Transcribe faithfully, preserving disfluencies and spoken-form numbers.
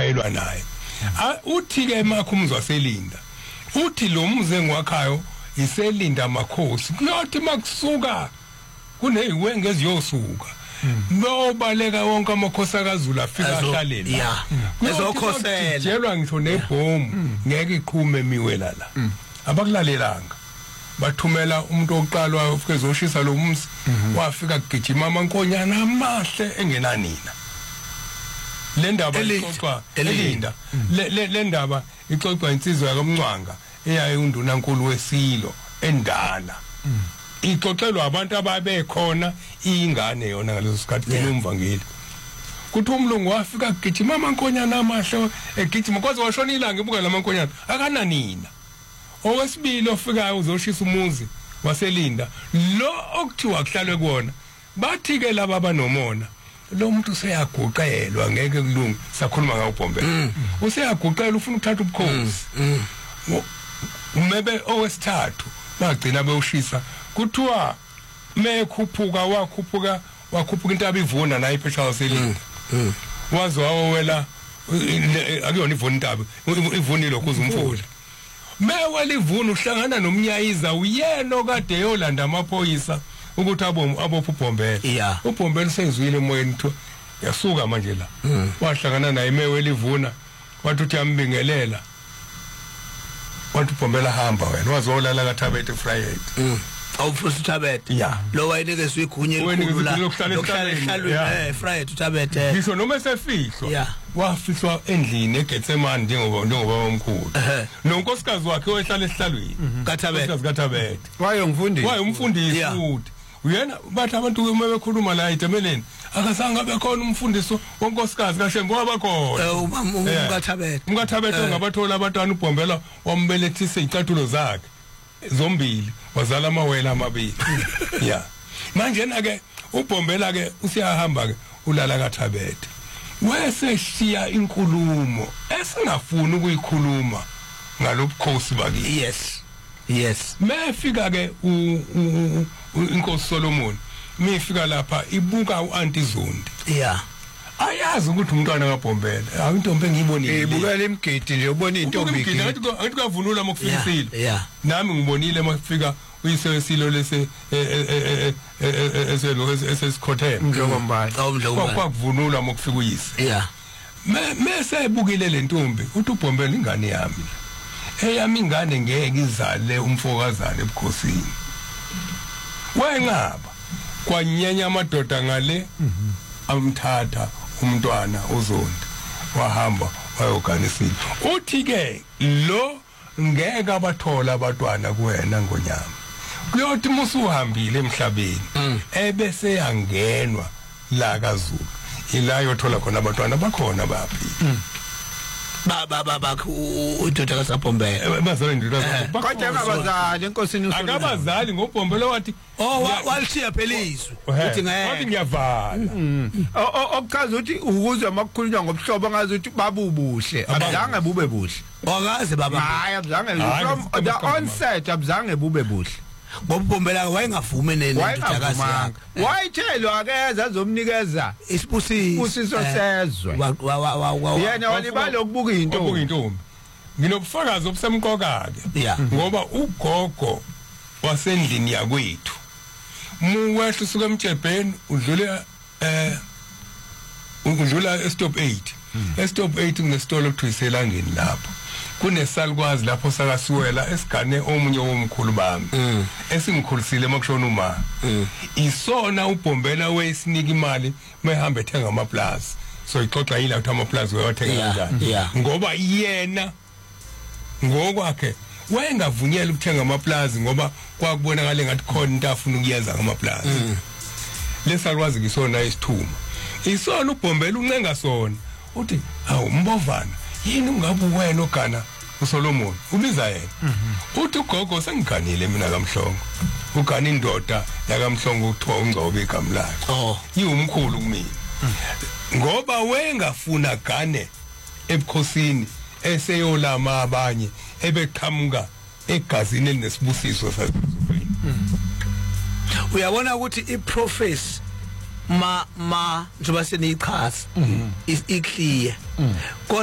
kushayelwa naye uthi ke makhumzi waselinda uthi lo muze ngwakhayo iselinda makhosi kuyothi makusuka kuneyiwenge eziyosuka nobaleka wonke amakhosi akaZulu afika ahlalela yeah ezokhosela jelwa ngisho nebhomu ngeke iqhume emiwela la abakulalelanga bathumela umuntu oqalwa ufike ezoshisa lo mzi wafika kugijima amankonyana amahle engenanina le ndaba ixoxwa elinda le ndaba ixoxwa insizwa yakamncwanga eyayunduna nkulu wesilo endala ixoxelwa abantu ababekhona ingane yona ngaleso sikhathi umvangeli kuthi umlungu wafika kugijima amankonyana amahle egijima kwaze washona ilanga ebuka lamankonyana akananina owesibili ofikayo uzoshisa umuzi waselinda lo okuthiwa kuhlalwe kuona bathi ke laba banomona lo muntu seyaguqelwa ngeke kulunga sakhuluma ngawo Bhombela useyaguqela ufuna ukuthatha ubukhosi umebe owesithathu bagcina bewushisa kuthiwa mekhuphuka wakhuphuka wakhuphuka intaba ivuna naye iphesha waselinda wazo wawela akuyona ivuna intaba ivunile kuze umfula mewa livuna uhlangana nomnyayiza uyena okade yolanda amaphoyisa ukuthi abomu abophu Bhombela uBhombela sezwile emoyeni kuthiwa yasuka manje la wahlangana naye mewe livuna wathi uthi ambingelela wathi uBhombela hamba wena wazolala kaThabethe Friday awufuthi uThabethe lo wayenike igunya elikhulu la lokuhlala ehlalweni eh Friday uThabethe ngisho noma esefihlo wafiswa endlini eGetsemane njengoba njengoba omkhulu nonkosikazi wakhe oyehlala esihlalweni kaThabethe kaThabethe wayengumfundisi wayengumfundisi futhi uyena bathi abantu uma bekhuluma la eTemeleni akazange abe khona umfundiso wonkosikazi kaShembe wabakhona umkaThabethe umkaThabethe ongabathola abantwana uBhombela wambelethisa izicathulo zakhe zombili wazala amawela amabili yeah manje na ke uBhombela ke usiyahamba ke ulala kaThabethe weseshiya inkulumo esingafuni ukuyikhuluma ngalobukhosi bakithi yes yes mefika ke inkosi Solomon mefika lapha ibuka uAnti Zondi yeah ayazi ukuthi umntwana kaBhombela awintombi engiyibonile ibukela imgidi nje ubona intombi igidi ngathi kavunula mokufika isilo yeah nami ngibonile makufika uyise isilo lese eselo esesikhothela njengombali kwakuvunula mokufika uyise yeah mase ebukile le ntombi uthi uBhombela ingane yami eyami ingane ngeke izale umfokazana ebukhosini wenqaba kwanyenya amadoda ngale amthatha umntwana uZondi wahamba wayoganisile uthi ke lo ngeke abathola abantwana kuwena ngonyama kuyothi musuhambile emhlabeni ebese yangenwa la kaZulu ila yothola khona abantwana bakhona baphi baba baba uDokotela kaSabhombela bazali ndilo kodwa ngabazali enkosini uSolomon akabazali ngoBhombela wathi oh walishiya phela izwi uthi ngeke wathi ngiyavala okuchaza ukuthi ukuzwe makukhulunywa ngobuhlobo ngazi ukuthi babubuhle abazange bube buhle wakaze baba hayi abazange from the onset abazange bube buhle ngoBhombela wayengavume nendodakazi yakhe wayithelwa akeza azomnikeza isibusiso usiso sezwe yena walibala ukubuka into ukubuka intombi nginobufakazi obusemqoka ke ngoba ugogo wasendlini yakwethu muwehla usuka eMtshebheni udlule eh udlula estop eight estop eight ngesitolo kuthiselangeni lapho kunesalukwazi lapho sakasiwela esigane omunye womkhulu bami esingikhulisile makushona uma isona uBhombela wesinika imali mehamba ethenga amaplaza so ixoxa yila ukuthi amaplaza wayothenga kanjani ngoba yena ngokwakhe wayengavunyela ukuthenga amaplaza ngoba kwakubonakala ngathi khona into afuna ukuyenza ngamaplaza lesalukwazi ngisona isithuma isona uBhombela uncenga sona uthi hawu mbovana yini ungabe wena ogana uSolomon ubiza yena uthi ugogo sengiganile mina kaMhlongo ugana indoda yakamhlongo ukuthiwa uNgcobo igama lakhe oh yiumkhulu kumina ngoba wengafuna gane ebukhosini eseyolama abanye ebeqhamuka egazini elinesibusiso sasezweni uyabona ukuthi iprofesi ma ma njoba seniyichaza is iclear